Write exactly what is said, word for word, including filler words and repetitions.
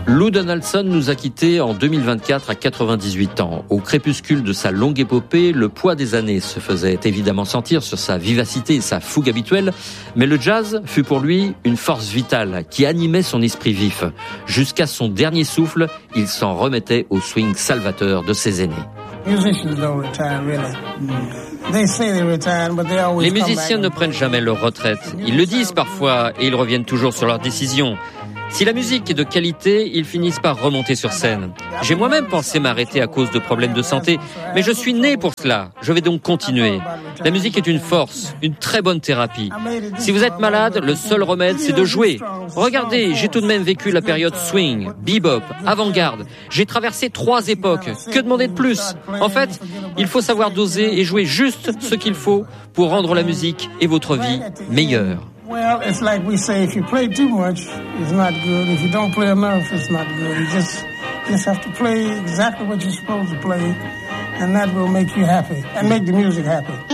Lou Donaldson nous a quittés en deux mille vingt-quatre à quatre-vingt-dix-huit ans. Au crépuscule de sa longue épopée, le poids des années se faisait évidemment sentir sur sa vivacité et sa fougue habituelle, mais le jazz fut pour lui une force vitale qui animait son esprit vif. Jusqu'à son dernier souffle, il s'en remettait au swing salvateur de ses aînés. Les musiciens ne prennent jamais leur retraite. Ils le disent parfois et ils reviennent toujours sur leurs décisions. Si la musique est de qualité, ils finissent par remonter sur scène. J'ai moi-même pensé m'arrêter à cause de problèmes de santé, mais je suis né pour cela. Je vais donc continuer. La musique est une force, une très bonne thérapie. Si vous êtes malade, le seul remède, c'est de jouer. Regardez, j'ai tout de même vécu la période swing, bebop, avant-garde. J'ai traversé trois époques. Que demander de plus ? En fait, il faut savoir doser et jouer juste ce qu'il faut pour rendre la musique et votre vie meilleure. Well, it's like we say, if you play too much, it's not good. If you don't play enough, it's not good. You just, just have to play exactly what you're supposed to play, and that will make you happy, and make the music happy.